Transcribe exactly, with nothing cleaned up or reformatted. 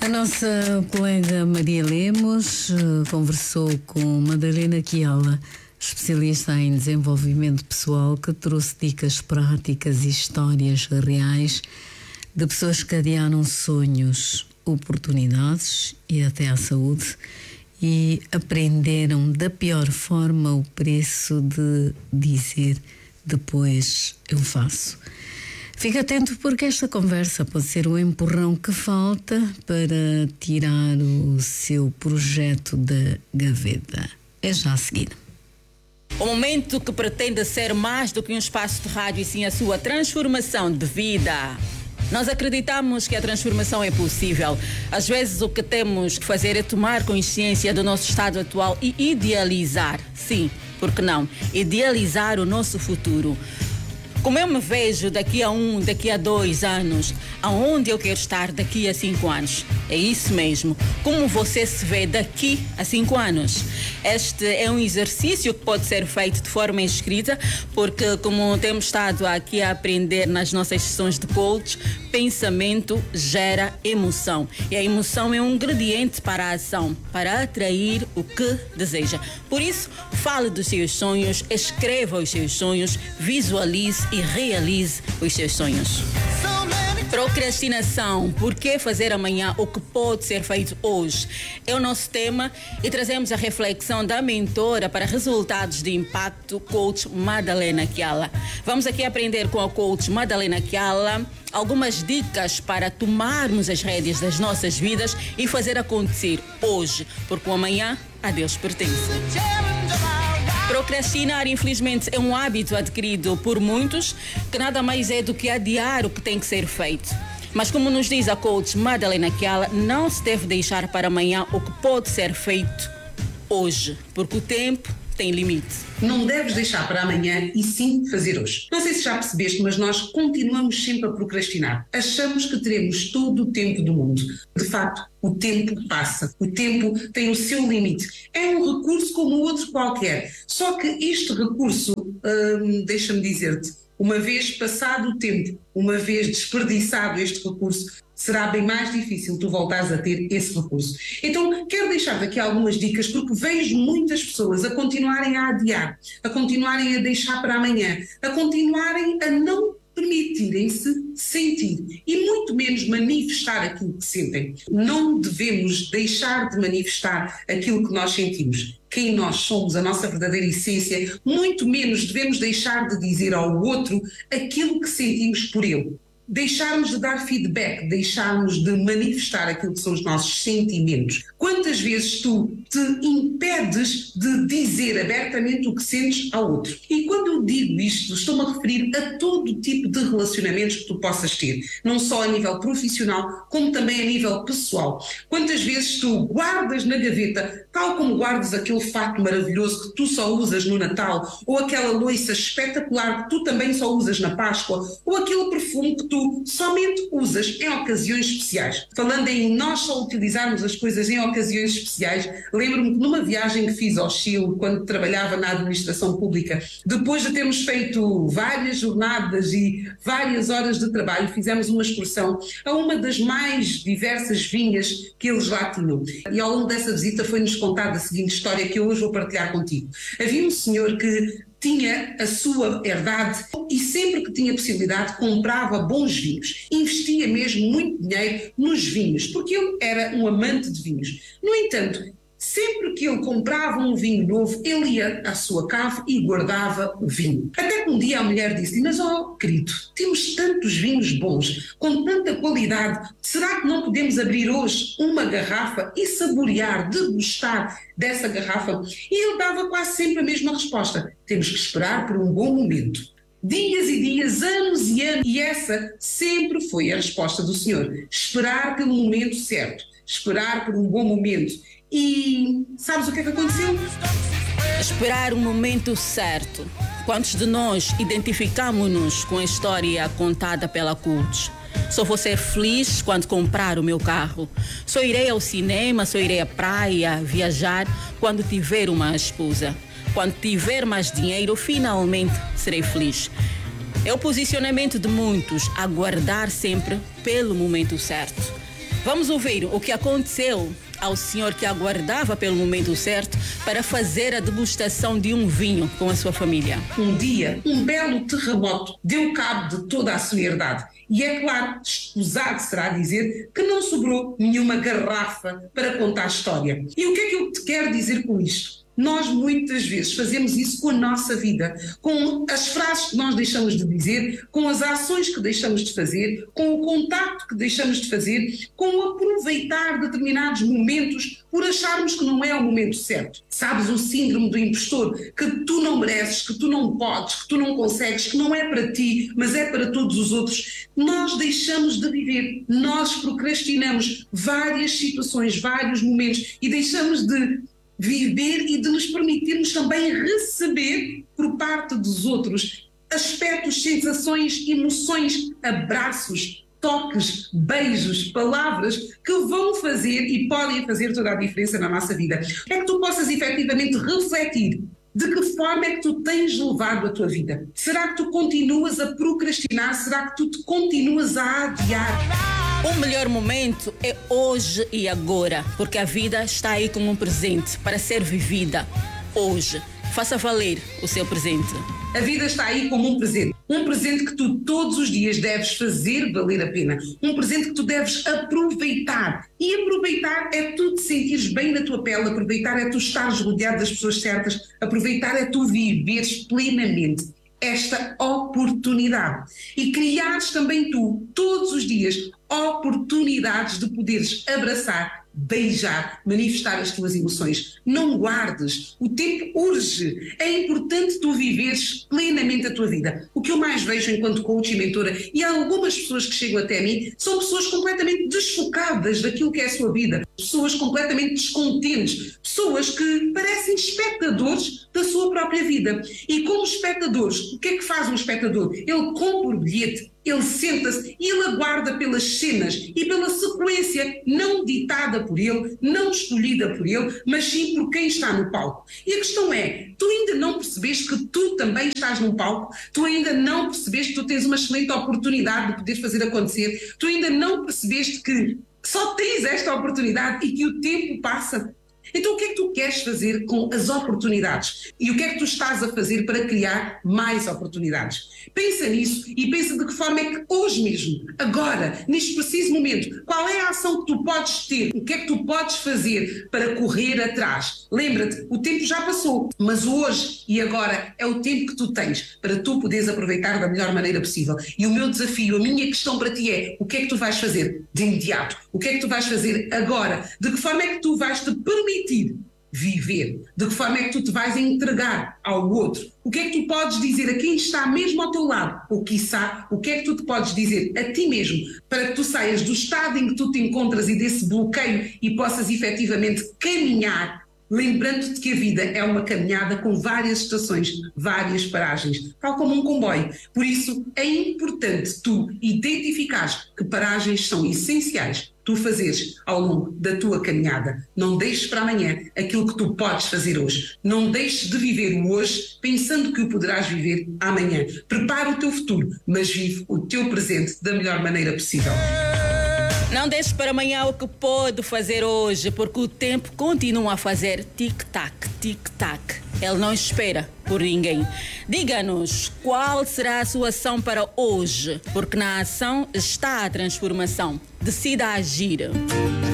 A nossa colega Maria Lemos conversou com Madalena Chiala, especialista em desenvolvimento pessoal, que trouxe dicas práticas e histórias reais de pessoas que adiaram sonhos, oportunidades e até a saúde e aprenderam da pior forma o preço de dizer depois eu faço. Fique atento porque esta conversa pode ser o empurrão que falta para tirar o seu projeto da gaveta. É já a seguir. O momento que pretende ser mais do que um espaço de rádio e sim a sua transformação de vida. Nós acreditamos que a transformação é possível. Às vezes o que temos que fazer é tomar consciência do nosso estado atual e idealizar. Sim, por que não? Idealizar o nosso futuro. Como eu me vejo daqui a um, daqui a dois anos, aonde eu quero estar daqui a cinco anos? É isso mesmo. Como você se vê daqui a cinco anos? Este é um exercício que pode ser feito de forma escrita, porque como temos estado aqui a aprender nas nossas sessões de coach, pensamento gera emoção. E a emoção é um ingrediente para a ação, para atrair o que deseja. Por isso, fale dos seus sonhos, escreva os seus sonhos, visualize e realize os seus sonhos. Procrastinação. Por que fazer amanhã o que pode ser feito hoje? É o nosso tema e trazemos a reflexão da mentora para resultados de impacto, coach Madalena Chiala. Vamos aqui aprender com a coach Madalena Chiala algumas dicas para tomarmos as rédeas das nossas vidas e fazer acontecer hoje, porque o amanhã a Deus pertence. Procrastinar, infelizmente, é um hábito adquirido por muitos que nada mais é do que adiar o que tem que ser feito. Mas como nos diz a coach Madalena Chiala, não se deve deixar para amanhã o que pode ser feito hoje, porque o tempo tem limite. Não deves deixar para amanhã e sim fazer hoje. Não sei se já percebeste, mas nós continuamos sempre a procrastinar. Achamos que teremos todo o tempo do mundo. De facto, o tempo passa. O tempo tem o seu limite. É um recurso como outro qualquer. Só que este recurso, hum, deixa-me dizer-te, uma vez passado o tempo, uma vez desperdiçado este recurso, será bem mais difícil tu voltares a ter esse recurso. Então, quero deixar-te aqui algumas dicas, porque vejo muitas pessoas a continuarem a adiar, a continuarem a deixar para amanhã, a continuarem a não permitirem-se sentir e muito menos manifestar aquilo que sentem. Não devemos deixar de manifestar aquilo que nós sentimos. Quem nós somos, a nossa verdadeira essência, muito menos devemos deixar de dizer ao outro aquilo que sentimos por ele. Deixarmos de dar feedback, deixarmos de manifestar aquilo que são os nossos sentimentos. Quantas vezes tu te impedes de dizer abertamente o que sentes ao outro? E quando eu digo isto, estou-me a referir a todo tipo de relacionamentos que tu possas ter, não só a nível profissional, como também a nível pessoal. Quantas vezes tu guardas na gaveta, tal como guardas aquele fato maravilhoso que tu só usas no Natal, ou aquela louça espetacular que tu também só usas na Páscoa, ou aquele perfume que tu somente usas em ocasiões especiais. Falando em nós só utilizarmos as coisas em ocasiões especiais, lembro-me que numa viagem que fiz ao Chile, quando trabalhava na administração pública, depois de termos feito várias jornadas e várias horas de trabalho, fizemos uma excursão a uma das mais diversas vinhas que eles lá tinham. E ao longo dessa visita foi-nos contada a seguinte história que eu hoje vou partilhar contigo. Havia um senhor que tinha a sua herdade e sempre que tinha possibilidade comprava bons vinhos, investia mesmo muito dinheiro nos vinhos, porque ele era um amante de vinhos. No entanto, sempre que ele comprava um vinho novo, ele ia à sua cave e guardava o vinho. Até que um dia a mulher disse-lhe: mas ó querido, temos tantos vinhos bons, com tanta qualidade, será que não podemos abrir hoje uma garrafa e saborear, degustar dessa garrafa? E ele dava quase sempre a mesma resposta: temos que esperar por um bom momento. Dias e dias, anos e anos, e essa sempre foi a resposta do senhor: esperar pelo momento certo, esperar por um bom momento. E sabes o que é que aconteceu? Esperar o momento certo. Quantos de nós identificamos-nos com a história contada pela coach? Só vou ser feliz quando comprar o meu carro. Só irei ao cinema, só irei à praia, viajar quando tiver uma esposa. Quando tiver mais dinheiro, finalmente serei feliz. É o posicionamento de muitos, aguardar sempre pelo momento certo. Vamos ouvir o que aconteceu ao senhor que aguardava pelo momento certo para fazer a degustação de um vinho com a sua família. Um dia, um belo terremoto deu cabo de toda a sua herdade. E é claro, escusado será dizer que não sobrou nenhuma garrafa para contar a história. E o que é que eu te quero dizer com isto? Nós muitas vezes fazemos isso com a nossa vida, com as frases que nós deixamos de dizer, com as ações que deixamos de fazer, com o contacto que deixamos de fazer, com o aproveitar determinados momentos por acharmos que não é o momento certo. Sabes, o síndrome do impostor, que tu não mereces, que tu não podes, que tu não consegues, que não é para ti, mas é para todos os outros. Nós deixamos de viver, nós procrastinamos várias situações, vários momentos e deixamos de viver e de nos permitirmos também receber por parte dos outros aspectos, sensações, emoções, abraços, toques, beijos, palavras que vão fazer e podem fazer toda a diferença na nossa vida. É que tu possas efetivamente refletir de que forma é que tu tens levado a tua vida. Será que tu continuas a procrastinar? Será que tu te continuas a adiar? O melhor momento é hoje e agora, porque a vida está aí como um presente para ser vivida hoje. Faça valer o seu presente. A vida está aí como um presente. Um presente que tu todos os dias deves fazer valer a pena. Um presente que tu deves aproveitar. E aproveitar é tu te sentires bem na tua pele, aproveitar é tu estares rodeado das pessoas certas, aproveitar é tu viveres plenamente esta oportunidade. E criares também tu, todos os dias, oportunidades de poderes abraçar, beijar, manifestar as tuas emoções. Não guardes, o tempo urge. É importante tu viveres plenamente a tua vida. O que eu mais vejo enquanto coach e mentora, e há algumas pessoas que chegam até mim, são pessoas completamente desfocadas daquilo que é a sua vida, pessoas completamente descontentes, pessoas que parecem espectadores da sua própria vida. E como espectadores, o que é que faz um espectador? Ele compra o bilhete, ele senta-se e ele aguarda pelas cenas e pela sequência não ditada por ele, não escolhida por ele, mas sim por quem está no palco. E a questão é, tu ainda não percebeste que tu também estás num palco? Tu ainda não percebeste que tu tens uma excelente oportunidade de poder fazer acontecer? Tu ainda não percebeste que só tens esta oportunidade e que o tempo passa? Então o que é que tu queres fazer com as oportunidades? E o que é que tu estás a fazer para criar mais oportunidades? Pensa nisso e pensa de que forma é que hoje mesmo, agora, neste preciso momento, qual é a ação que tu podes ter? O que é que tu podes fazer para correr atrás? Lembra-te, o tempo já passou, mas hoje e agora é o tempo que tu tens para tu poderes aproveitar da melhor maneira possível. E o meu desafio, a minha questão para ti é, o que é que tu vais fazer de imediato? O que é que tu vais fazer agora? De que forma é que tu vais te permitir viver? De que forma é que tu te vais entregar ao outro? O que é que tu podes dizer a quem está mesmo ao teu lado? Ou quiçá, o que é que tu te podes dizer a ti mesmo para que tu saias do estado em que tu te encontras e desse bloqueio e possas efetivamente caminhar, lembrando-te que a vida é uma caminhada com várias estações, várias paragens, tal como um comboio. Por isso é importante tu identificares que paragens são essenciais tu fazeres ao longo da tua caminhada. Não deixes para amanhã aquilo que tu podes fazer hoje. Não deixes de viver o hoje pensando que o poderás viver amanhã. Prepara o teu futuro, mas vive o teu presente da melhor maneira possível. Não deixe para amanhã o que pode fazer hoje, porque o tempo continua a fazer tic-tac, tic-tac. Ele não espera por ninguém. Diga-nos qual será a sua ação para hoje, porque na ação está a transformação. Decida agir.